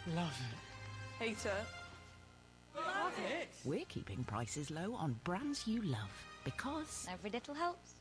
Love it. Hate it. Love it. We're keeping prices low on brands you love because Every little helps.